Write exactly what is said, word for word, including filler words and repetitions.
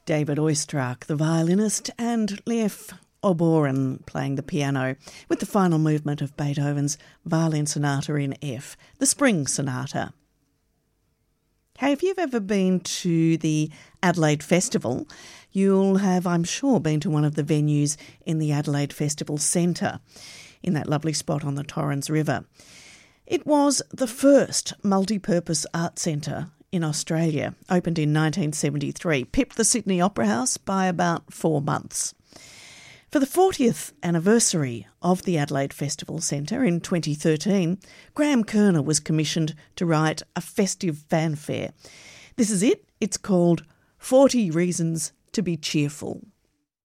David Oistrakh, the violinist, and Leif Oborin playing the piano, with the final movement of Beethoven's Violin Sonata in F, the Spring Sonata. Hey, if you've ever been to the Adelaide Festival, you'll have, I'm sure, been to one of the venues in the Adelaide Festival Centre, in that lovely spot on the Torrens River. It was the first multi-purpose art centre in Australia, opened in nineteen seventy-three, pipped the Sydney Opera House by about four months. For the fortieth anniversary of the Adelaide Festival Centre in twenty thirteen, Graham Kerner was commissioned to write a festive fanfare. This is it. It's called forty Reasons to be Cheerful.